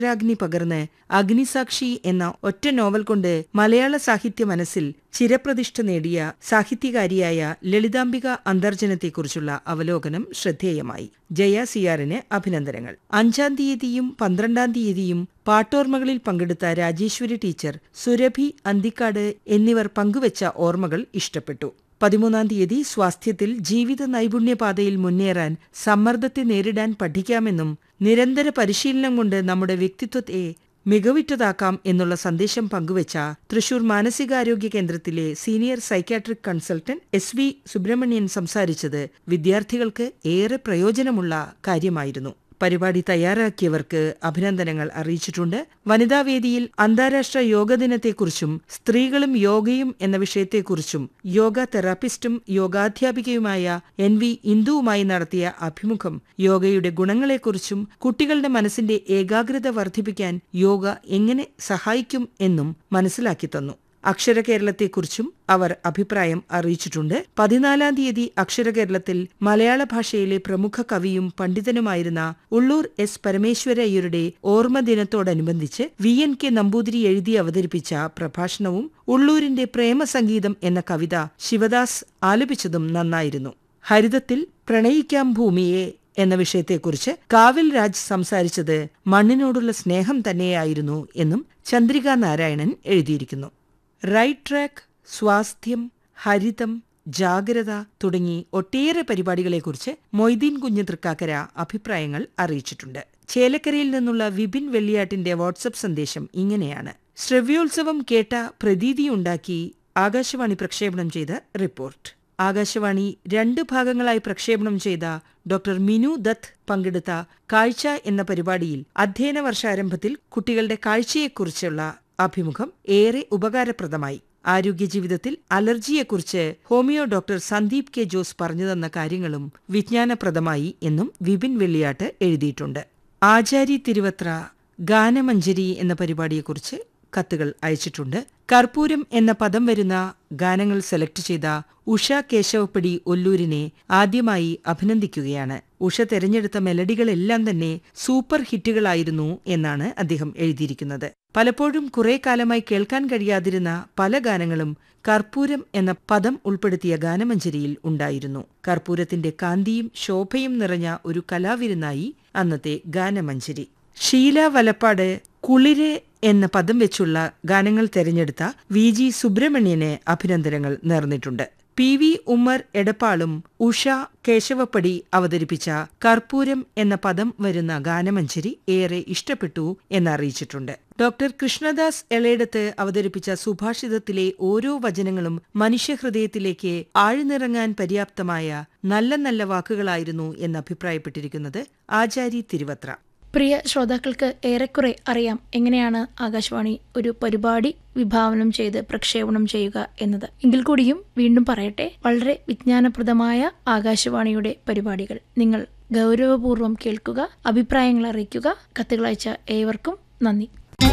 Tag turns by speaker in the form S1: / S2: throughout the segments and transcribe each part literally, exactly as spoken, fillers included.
S1: രാഗ്നി പകർന്ന് അഗ്നിസാക്ഷി എന്ന ഒറ്റ നോവൽ കൊണ്ട് മലയാള സാഹിത്യ മനസ്സിൽ ചിരപ്രതിഷ്ഠ നേടിയ സാഹിത്യകാരിയായ ലളിതാംബിക അന്തർജനത്തെക്കുറിച്ചുള്ള അവലോകനം ശ്രദ്ധേയമായി. ജയ സിയാറിന് അഭിനന്ദനങ്ങൾ. അഞ്ചാം തീയതിയും പന്ത്രണ്ടാം തീയതിയും പാട്ടോർമ്മകളിൽ പങ്കെടുത്ത രാജേശ്വരി ടീച്ചർ, സുരഭി അന്തിക്കാട് എന്നിവർ പങ്കുവച്ച ഓർമ്മകൾ ഇഷ്ടപ്പെട്ടു. പതിമൂന്നാം തീയതി സ്വാസ്ഥ്യത്തിൽ ജീവിത നൈപുണ്യപാതയിൽ മുന്നേറാൻ സമ്മർദ്ദത്തെ നേരിടാൻ പഠിക്കാമെന്നും നിരന്തര പരിശീലനം കൊണ്ട് നമ്മുടെ വ്യക്തിത്വത്തെ മികവുറ്റതാക്കാം എന്നുള്ള സന്ദേശം പങ്കുവച്ച തൃശൂർ മാനസികാരോഗ്യ കേന്ദ്രത്തിലെ senior psychiatric consultant S V Subramanian സംസാരിച്ചത് വിദ്യാർത്ഥികൾക്ക് ഏറെ പ്രയോജനമുള്ള കാര്യമായിരുന്നു. പരിപാടി തയ്യാറാക്കിയവർക്ക് അഭിനന്ദനങ്ങൾ അറിയിച്ചിട്ടുണ്ട്. വനിതാവേദിയിൽ അന്താരാഷ്ട്ര യോഗ ദിനത്തെക്കുറിച്ചും സ്ത്രീകളും യോഗയും എന്ന വിഷയത്തെക്കുറിച്ചും യോഗ തെറാപ്പിസ്റ്റും യോഗാധ്യാപികയുമായ എൻ വി ഇന്ദുവുമായി നടത്തിയ അഭിമുഖം യോഗയുടെ ഗുണങ്ങളെക്കുറിച്ചും കുട്ടികളുടെ മനസ്സിന്റെ ഏകാഗ്രത വർദ്ധിപ്പിക്കാൻ യോഗ എങ്ങനെ സഹായിക്കും എന്നും മനസ്സിലാക്കി തന്നു. അക്ഷരകേരളത്തെക്കുറിച്ചും അവർ അഭിപ്രായം അറിയിച്ചിട്ടുണ്ട്. പതിനാലാം തീയതി അക്ഷരകേരളത്തിൽ മലയാള ഭാഷയിലെ പ്രമുഖ കവിയും പണ്ഡിതനുമായിരുന്ന Ulloor S പരമേശ്വരയ്യരുടെ ഓർമ്മദിനത്തോടനുബന്ധിച്ച് V N K Namboothiri എഴുതി അവതരിപ്പിച്ച പ്രഭാഷണവും ഉള്ളൂരിന്റെ പ്രേമസംഗീതം എന്ന കവിത ശിവദാസ് ആലപിച്ചതും നന്നായിരുന്നു. ഹരിതത്തിൽ പ്രണയിക്കാം ഭൂമിയെ എന്ന വിഷയത്തെക്കുറിച്ച് കാവിൽ രാജ് സംസാരിച്ചത് മണ്ണിനോടുള്ള സ്നേഹം തന്നെയായിരുന്നു എന്നും ചന്ദ്രിക നാരായണൻ എഴുതിയിരിക്കുന്നു. റൈറ്റ് ട്രാക്ക്, സ്വാസ്ഥ്യം, ഹരിതം, ജാഗ്രത തുടങ്ങി ഒട്ടേറെ പരിപാടികളെക്കുറിച്ച് മൊയ്തീൻ കുഞ്ഞ് തൃക്കാക്കര അഭിപ്രായങ്ങൾ അറിയിച്ചിട്ടുണ്ട്. ചേലക്കരയിൽ നിന്നുള്ള വിപിൻ വെള്ളിയാട്ടിന്റെ വാട്സപ്പ് സന്ദേശം ഇങ്ങനെയാണ്. ശ്രവ്യോത്സവം കേട്ട പ്രതീതിയുണ്ടാക്കി ആകാശവാണി പ്രക്ഷേപണം ചെയ്ത റിപ്പോർട്ട്. ആകാശവാണി രണ്ട് ഭാഗങ്ങളായി പ്രക്ഷേപണം ചെയ്ത ഡോക്ടർ മിനു ദത്ത് പങ്കെടുത്ത കാഴ്ച എന്ന പരിപാടിയിൽ അധ്യയന വർഷാരംഭത്തിൽ കുട്ടികളുടെ കാഴ്ചയെക്കുറിച്ചുള്ള അഭിമുഖം ഏറെ ഉപകാരപ്രദമായി. ആരോഗ്യജീവിതത്തിൽ അലർജിയെക്കുറിച്ച് homeo doctor Sandeep K Jose പറഞ്ഞുതന്ന കാര്യങ്ങളും വിജ്ഞാനപ്രദമായി എന്നും വിപിൻ വെള്ളിയാട്ട് എഴുതിയിട്ടുണ്ട്. ആചാരി തിരുവത്ര ഗാനമഞ്ജരി എന്ന പരിപാടിയെക്കുറിച്ച് കത്തുകൾ അയച്ചിട്ടുണ്ട്. കർപ്പൂരം എന്ന പദം വരുന്ന ഗാനങ്ങൾ സെലക്ട് ചെയ്ത ഉഷ കേശവപ്പടി ഒല്ലൂരിനെ ആദ്യമായി അഭിനന്ദിക്കുകയാണ്. ഉഷ തെരഞ്ഞെടുത്ത മെലഡികളെല്ലാം തന്നെ സൂപ്പർ ഹിറ്റുകളായിരുന്നു എന്നാണ് അദ്ദേഹം എഴുതിയിരിക്കുന്നത്. പലപ്പോഴും കുറെ കാലമായി കേൾക്കാൻ കഴിയാതിരുന്ന പല ഗാനങ്ങളും കർപ്പൂരം എന്ന പദം ഉൾപ്പെടുത്തിയ ഗാനമഞ്ജരിയിൽ ഉണ്ടായിരുന്നു. കർപ്പൂരത്തിന്റെ കാന്തിയും ശോഭയും നിറഞ്ഞ ഒരു കലാവിരുന്നായി അന്നത്തെ ഗാനമഞ്ജരി. ഷീല വലപ്പാട് കുളിരെ എന്ന പദം വെച്ചുള്ള ഗാനങ്ങൾ തെരഞ്ഞെടുത്ത വി ജി സുബ്രഹ്മണ്യന് അഭിനന്ദനങ്ങൾ നേർന്നിട്ടുണ്ട്. പി വി ഉമ്മർ എടപ്പാളും ഉഷ കേശവപ്പടി അവതരിപ്പിച്ച കർപ്പൂരം എന്ന പദം വരുന്ന ഗാനമഞ്ജരി ഏറെ ഇഷ്ടപ്പെട്ടു എന്നറിയിച്ചിട്ടുണ്ട്. ഡോക്ടർ കൃഷ്ണദാസ് എളേടത്ത് അവതരിപ്പിച്ച സുഭാഷിതത്തിലെ ഓരോ വചനങ്ങളും മനുഷ്യഹൃദയത്തിലേക്ക് ആഴ്ന്നിറങ്ങാൻ പര്യാപ്തമായ നല്ല നല്ല വാക്കുകളായിരുന്നു എന്ന് അഭിപ്രായപ്പെട്ടിരിക്കുന്നത് ആചാരി തിരുവത്ര.
S2: പ്രിയ ശ്രോതാക്കൾക്ക് ഏറെക്കുറെ അറിയാം എങ്ങനെയാണ് ആകാശവാണി ഒരു പരിപാടി വിഭാവനം ചെയ്ത് പ്രക്ഷേപണം ചെയ്യുക എന്നത്. എങ്കിൽ കൂടിയും വീണ്ടും പറയട്ടെ, വളരെ വിജ്ഞാനപ്രദമായ ആകാശവാണിയുടെ പരിപാടികൾ നിങ്ങൾ ഗൗരവപൂർവ്വം കേൾക്കുക, അഭിപ്രായങ്ങൾ അറിയിക്കുക. കത്തുകളയച്ച ഏവർക്കും നന്ദി.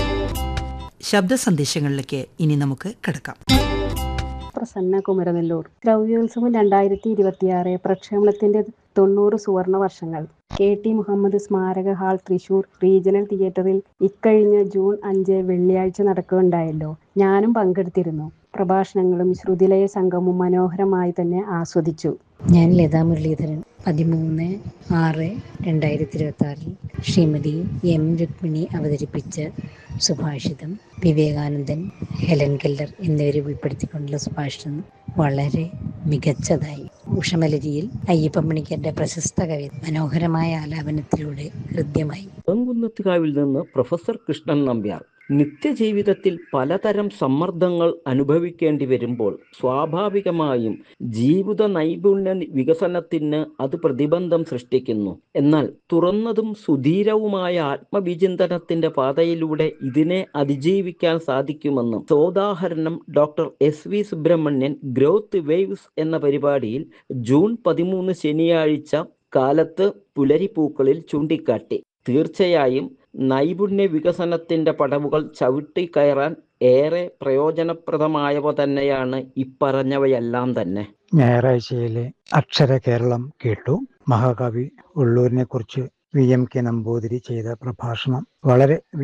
S1: ശബ്ദ സന്ദേശങ്ങളിലേക്ക് ഇനി നമുക്ക് കടക്കാം.
S3: പ്രസന്ന കുമരനെല്ലൂർ. ശ്രവ്യോത്സവം രണ്ടായിരത്തി ഇരുപത്തിയാറ് പ്രക്ഷേപണത്തിന്റെ തൊണ്ണൂറ് സുവർണ വർഷങ്ങൾ. കെ ടി മുഹമ്മദ് സ്മാരക ഹാൾ തൃശൂർ റീജിയണൽ തിയേറ്ററിൽ ഇക്കഴിഞ്ഞ ജൂൺ അഞ്ച് വെള്ളിയാഴ്ച നടക്കുകയുണ്ടായല്ലോ. ഞാനും പങ്കെടുത്തിരുന്നു. പ്രഭാഷണങ്ങളും ശ്രുതിലയ സംഗമവും മനോഹരമായി തന്നെ ആസ്വദിച്ചു.
S4: ഞാൻ ലതാ മുരളീധരൻ. പതിമൂന്ന് ആറ് രണ്ടായിരത്തി ഇരുപത്തി ആറിൽ ശ്രീമതി എം രുക്മിണി അവതരിപ്പിച്ച സുഭാഷിതം, വിവേകാനന്ദൻ, ഹെലൻ കെല്ലർ എന്നിവരെ ഉൾപ്പെടുത്തിക്കൊണ്ടുള്ള സുഭാഷിതം വളരെ മികച്ചതായി. ഉഷമലരിയിൽ അയ്യപ്പമണിക്കരുടെ പ്രശസ്ത കവി മനോഹരമായ ആലാപനത്തിലൂടെ ഹൃദ്യമായി.
S5: കുന്നത്തുകാവിൽ നിന്ന് പ്രൊഫസർ കൃഷ്ണൻ നമ്പ്യാർ. നിത്യജീവിതത്തിൽ പലതരം സമ്മർദ്ദങ്ങൾ അനുഭവിക്കേണ്ടി വരുമ്പോൾ സ്വാഭാവികമായും ജീവിത നൈപുണ്യ വികസനത്തിന് അത് പ്രതിബന്ധം സൃഷ്ടിക്കുന്നു. എന്നാൽ തുറന്നതും സുധീരവുമായ ആത്മവിചിന്തനത്തിന്റെ പാതയിലൂടെ ഇതിനെ അതിജീവിക്കാൻ സാധിക്കുമെന്നും സോദാഹരണം doctor S V Subramanian growth waves എന്ന പരിപാടിയിൽ ജൂൺ പതിമൂന്ന് ശനിയാഴ്ച കാലത്ത് പുലരിപ്പൂക്കളിൽ ചൂണ്ടിക്കാട്ടി. തീർച്ചയായും നൈപുണ്യ വികസനത്തിന്റെ പടവുകൾ ചവിട്ടി കയറാൻ ഏറെ പ്രയോജനപ്രദമായവ തന്നെയാണ് ഇപ്പറഞ്ഞവയെല്ലാം തന്നെ.
S6: ഞായറാഴ്ചയിലെ അക്ഷര കേരളം കേട്ടു. മഹാകവി ഉള്ളൂരിനെ കുറിച്ച് വി എം കെ നമ്പൂതിരി ചെയ്ത പ്രഭാഷണം വളരെ